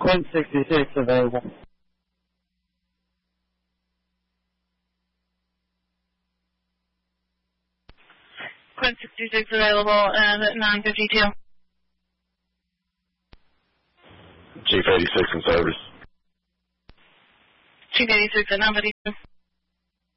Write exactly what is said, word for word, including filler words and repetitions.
Quint sixty-six available. Quint sixty-six available and at nine fifty-two. Chief eighty-six in service. Chief eighty-six at nine fifty-two.